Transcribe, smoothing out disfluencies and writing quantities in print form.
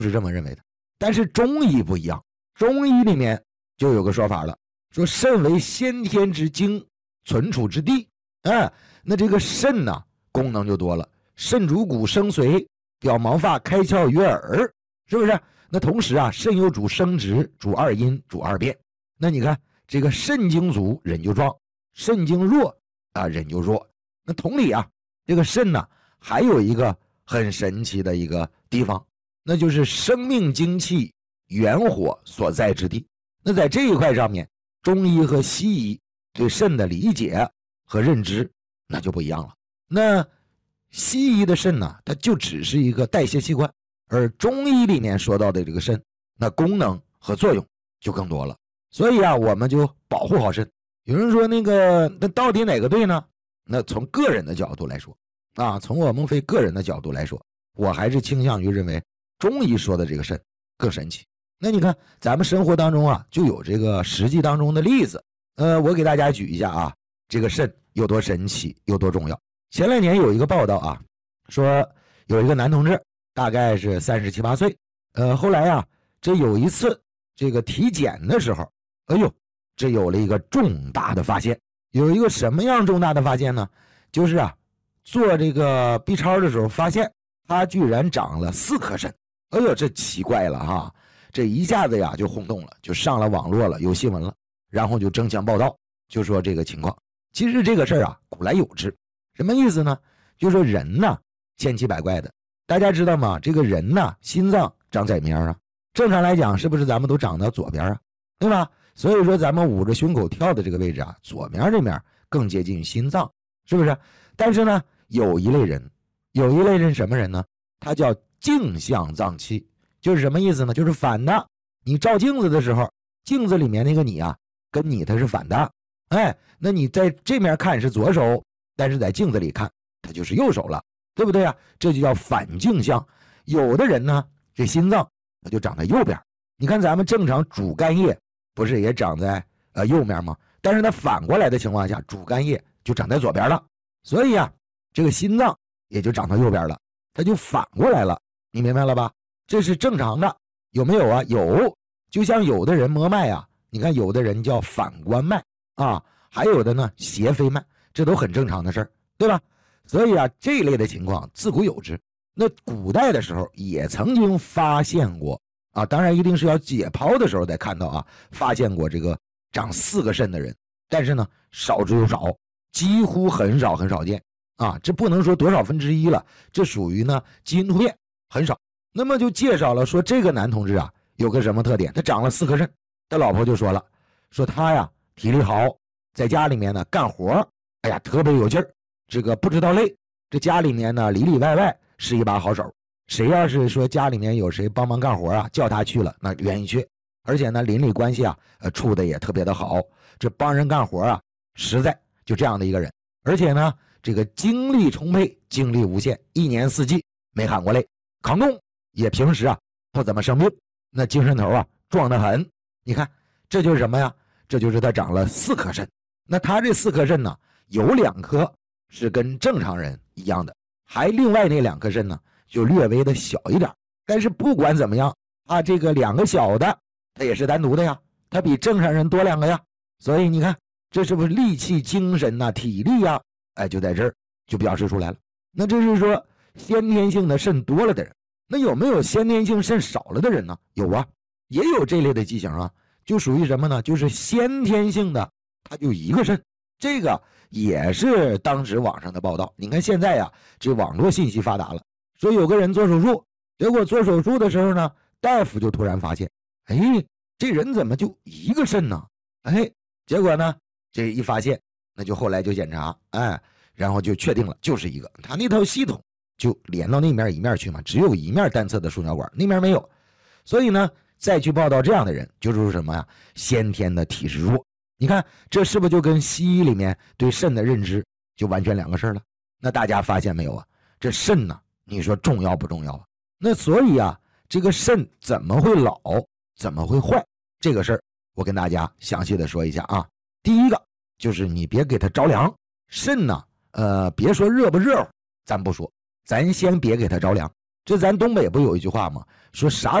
是这么认为的。但是中医不一样，中医里面就有个说法了，说肾为先天之精，存储之地。那这个肾呢，功能就多了，肾主骨生髓，表毛发，开窍于耳，是不是？那同时啊，肾又主生殖，主二阴，主二变。那你看这个肾精足，人就壮；肾精弱啊，人就弱。那同理啊，这个肾呢，还有一个很神奇的一个地方，那就是生命精气元火所在之地。那在这一块上面，中医和西医对肾的理解和认知那就不一样了。那西医的肾呢，它就只是一个代谢器官，而中医里面说到的这个肾，那功能和作用就更多了。所以啊，我们就保护好肾。有人说那到底哪个对呢？那从个人的角度来说啊，从我孟非个人的角度来说，我还是倾向于认为中医说的这个肾更神奇。那你看咱们生活当中啊，就有这个实际当中的例子。我给大家举一下啊，这个肾有多神奇，有多重要。前2年有一个报道啊，说有一个男同志，大概是37、38岁，后来啊，这有一次这个体检的时候，哎呦，这有了一个重大的发现。有一个什么样重大的发现呢？就是啊，做这个 B 超的时候发现他居然长了4颗肾。哎呦，这奇怪了哈，这一下子呀就轰动了，就上了网络了，有新闻了，然后就争相报道，就说这个情况。其实这个事儿啊，古来有之。什么意思呢？就说人呢，千奇百怪的。大家知道吗？这个人呢，心脏长在面啊，正常来讲是不是咱们都长到左边啊？对吧？所以说咱们捂着胸口跳的这个位置啊，左面这面更接近于心脏，是不是？但是呢，有一类人什么人呢？他叫镜像脏器，就是什么意思呢？就是反的。你照镜子的时候，镜子里面那个你啊，跟你它是反的。那你在这面看是左手，但是在镜子里看它就是右手了，对不对啊？这就叫反镜像。有的人呢，这心脏它就长在右边。你看咱们正常主干叶不是也长在右面吗？但是它反过来的情况下，主干叶就长在左边了。所以啊，这个心脏也就长到右边了，它就反过来了。你明白了吧？这是正常的。有没有啊？有。就像有的人摸脉啊，你看有的人叫反关脉啊，还有的呢斜飞脉，这都很正常的事儿，对吧？所以啊，这类的情况自古有之。那古代的时候也曾经发现过啊，当然一定是要解剖的时候才看到啊，发现过这个长4个肾的人，但是呢少之又少，几乎很少见啊，这不能说多少1%了，这属于呢基因突变，很少。那么就介绍了说这个男同志啊有个什么特点，他长了4颗肾。他老婆就说了，说他呀体力好，在家里面呢干活，哎呀特别有劲儿，这个不知道累，这家里面呢里里外外是一把好手。谁要是说家里面有谁帮忙干活啊，叫他去了那愿意去。而且呢邻里关系啊处的也特别的好，这帮人干活啊实在就这样的一个人。而且呢这个精力充沛，精力无限，1年4季没喊过累，抗冻，也平时啊不怎么生病，那精神头啊壮得很。你看这就是什么呀？这就是他长了4颗肾。那他这4颗肾呢，有2颗是跟正常人一样的，还另外那2颗肾呢就略微的小一点。但是不管怎么样啊，这个2个小的它也是单独的呀，它比正常人多2个呀。所以你看这是不是力气、精神呐、体力呀，就在这儿就表示出来了。那这是说先天性的肾多了的人。那有没有先天性肾少了的人呢？有啊，也有这类的畸形啊，就属于什么呢？就是先天性的他就1个肾。这个也是当时网上的报道。你看现在呀，这网络信息发达了，说有个人做手术，结果做手术的时候呢，大夫就突然发现，这人怎么就1个肾呢？结果呢这一发现，那就后来就检查，然后就确定了就是1个。他那套系统就连到那面一面去嘛，只有一面单侧的输尿管，那面没有。所以呢再去报道这样的人，就是什么呀？先天的体质弱。你看这是不是就跟西医里面对肾的认知就完全2个事了？那大家发现没有啊？这肾呢，你说重要不重要啊？那所以啊，这个肾怎么会老，怎么会坏，这个事儿我跟大家详细的说一下啊。第一个就是你别给它着凉。肾呢别说热不热乎咱不说，咱先别给它着凉。 这咱东北不有一句话吗？说啥